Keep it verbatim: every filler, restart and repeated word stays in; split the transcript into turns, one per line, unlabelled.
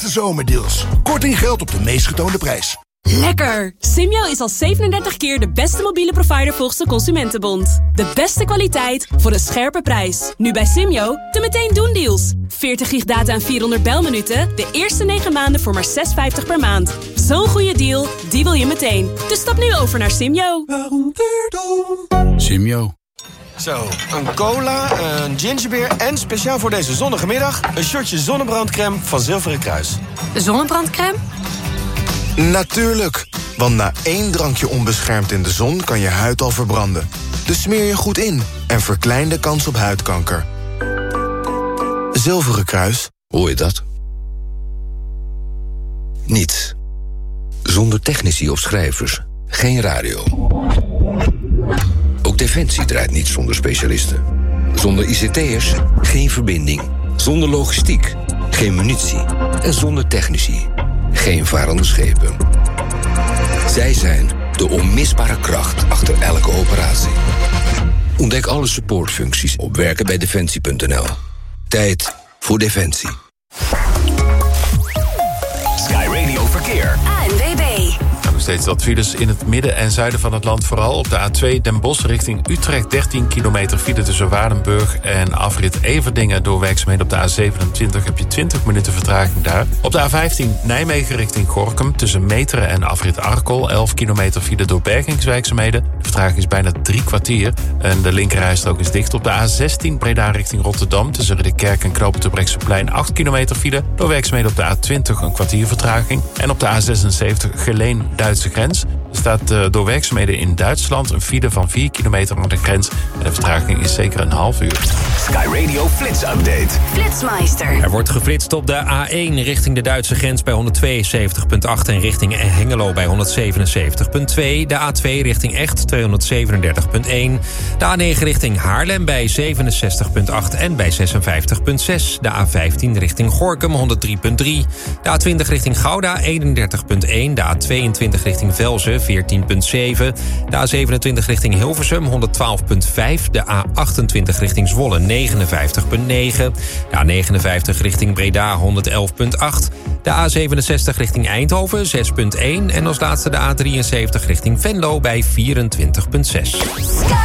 De zomerdeals. Korting geldt op de meest getoonde prijs.
Lekker! Simyo is al zevenendertig keer de beste mobiele provider volgens de Consumentenbond. De beste kwaliteit voor een scherpe prijs. Nu bij Simyo de meteen doen deals. veertig gig data en vierhonderd belminuten. De eerste negen maanden voor maar zes euro vijftig per maand. Zo'n goede deal, die wil je meteen. Dus stap nu over naar Simyo.
Simyo.
Zo, een cola, een gingerbeer en speciaal voor deze zonnige middag... een shotje zonnebrandcrème van Zilveren Kruis.
Zonnebrandcrème?
Natuurlijk, want na één drankje onbeschermd in de zon kan je huid al verbranden. Dus smeer je goed in en verklein de kans op huidkanker. Zilveren Kruis.
Hoor je dat? Niets. Zonder technici of schrijvers. Geen radio. Ook Defensie draait niet zonder specialisten. Zonder I C T'ers geen verbinding. Zonder logistiek geen munitie. En zonder technici geen varende schepen. Zij zijn de onmisbare kracht achter elke operatie. Ontdek alle supportfuncties op werken bij defensie punt n l. Tijd voor Defensie.
Sky Radio Verkeer.
A N W B.
Nog steeds wat files in het midden en zuiden van het land. Vooral op de A twee Den Bosch richting Utrecht. dertien kilometer file tussen Waardenburg en afrit Everdingen. Door werkzaamheden op de A zevenentwintig heb je twintig minuten vertraging daar. Op de A vijftien Nijmegen richting Gorinchem. Tussen Meteren en afrit Arkel. elf kilometer file door bergingswerkzaamheden. De vertraging is bijna drie kwartier. En de linkerrijstrook is dicht. Op de A zestien Breda richting Rotterdam. Tussen Ridderkerk en Knoop het Terbrechtseplein. acht kilometer file. Door werkzaamheden op de A twintig een kwartier vertraging. En op de A zesenzeventig Geleen Duitse grens. Er staat uh, door werkzaamheden in Duitsland een file van vier kilometer aan de grens. En de vertraging is zeker een half uur.
Sky Radio Flits Update.
Flitsmeister.
Er wordt geflitst op de A één richting de Duitse grens bij honderdtweeënzeventig komma acht... en richting Hengelo bij honderdzevenenzeventig komma twee. De A twee richting Echt tweehonderdzevenendertig komma één. De A negen richting Haarlem bij zevenenzestig komma acht en bij zesenvijftig komma zes. De A vijftien richting Gorinchem honderd drie komma drie. De A twintig richting Gouda eenendertig komma één. De A tweeëntwintig richting Velzen veertien komma zeven. De A zevenentwintig richting Hilversum honderdtwaalf komma vijf. De A achtentwintig richting Zwolle negenenvijftig komma negen. De A negenenvijftig richting Breda honderd elf komma acht. De A zevenenzestig richting Eindhoven zes komma één. En als laatste de A drieënzeventig richting Venlo bij vierentwintig komma zes.